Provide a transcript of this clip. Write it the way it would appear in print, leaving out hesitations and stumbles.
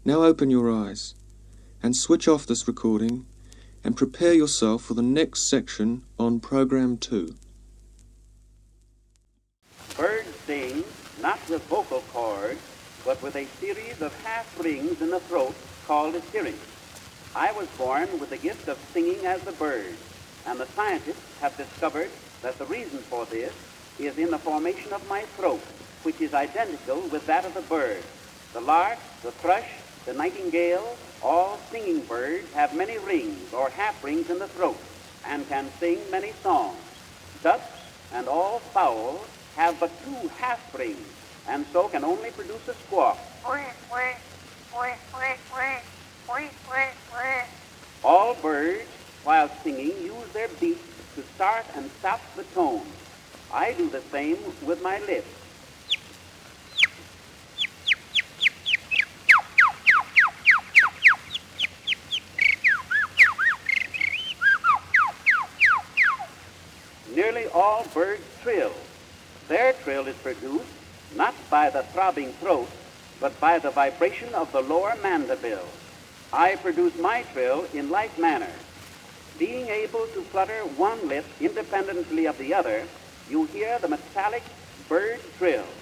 Now open your eyes and switch off this recording and prepare yourself for the next section on Program 2. Birds sing not with vocal cords, but with a series of half rings in the throat called a syrinx. I was born with the gift of singing as the bird, and the scientists have discovered that the reason for this is in the formation of my throat, which is identical with that of the bird. The lark, the thrush, the nightingale, all singing birds have many rings or half rings in the throat and can sing many songs. Ducks and all fowls have but 2 half rings and so can only produce a squawk. All birds, while singing, use their beaks to start and stop the tone. I do the same with my lips. Nearly all birds trill. Their trill is produced not by the throbbing throat, but by the vibration of the lower mandible. I produce my trill in like manner. Being able to flutter one lip independently of the other, you hear the metallic bird trill.